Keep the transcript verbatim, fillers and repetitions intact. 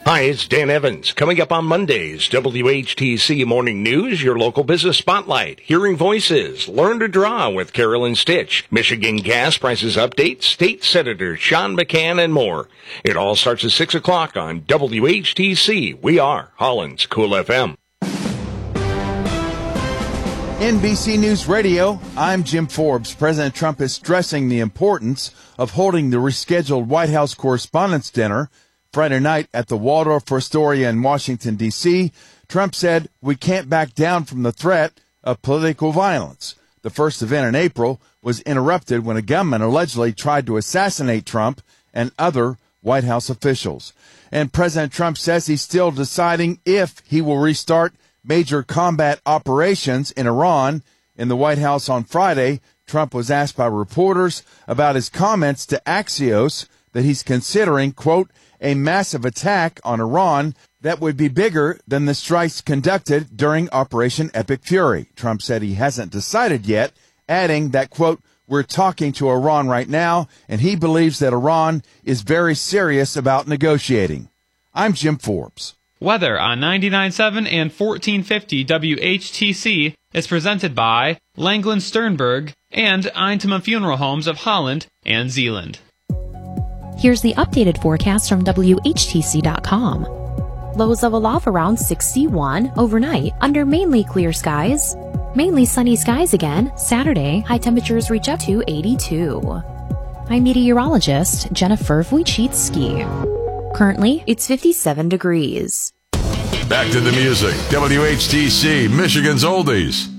Hi, it's Dan Evans. Coming up on Monday's W H T C Morning News, your local business spotlight, hearing voices, learn to draw with Carolyn Stitch, Michigan gas prices update, State Senator Sean McCann, and more. It all starts at six o'clock on W H T C. We are Holland's Cool F M. N B C News Radio, I'm Jim Forbes. President Trump is stressing the importance of holding the rescheduled White House Correspondents' Dinner Friday night at the Waldorf Astoria in Washington, D C Trump said, "We can't back down from the threat of political violence." The first event in April was interrupted when a gunman allegedly tried to assassinate Trump and other White House officials. And President Trump says he's still deciding if he will restart major combat operations in Iran. In the White House on Friday, Trump was asked by reporters about his comments to Axios that he's considering, quote, a massive attack on Iran that would be bigger than the strikes conducted during Operation Epic Fury. Trump said he hasn't decided yet, adding that, quote, we're talking to Iran right now, and he believes that Iran is very serious about negotiating. I'm Jim Forbes. Weather on ninety-nine point seven and fourteen fifty W H T C is presented by Langland Sternberg and Eintema Funeral Homes of Holland and Zealand. Here's the updated forecast from W H T C dot com. Lows of a low of around sixty-one overnight under mainly clear skies. Mainly sunny skies again. Saturday, high temperatures reach up to eighty-two. I'm meteorologist Jennifer Wojcicki. Currently, it's fifty-seven degrees. Back to the music. W H T C, Michigan's Oldies.